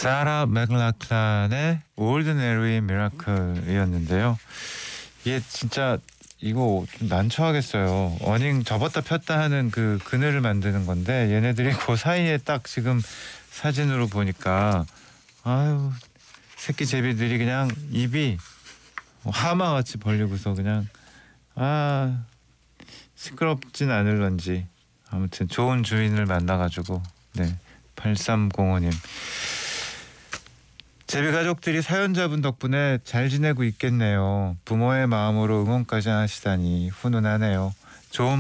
사라 맥락란의 올드네리 미라클이었는데요. 이게 진짜 이거 좀 난처하겠어요. 어닝 접었다 폈다 하는 그 그늘을 만드는 건데 얘네들이 그 사이에 딱 지금 사진으로 보니까 아유 새끼 제비들이 그냥 입이 하마같이 벌리고서 그냥 시끄럽진 않을런지 아무튼 좋은 주인을 만나가지고 네 8305님 제비 가족들이 사연자분 덕분에 잘 지내고 있겠네요. 부모의 마음으로 응원까지 하시다니 훈훈하네요. 좋은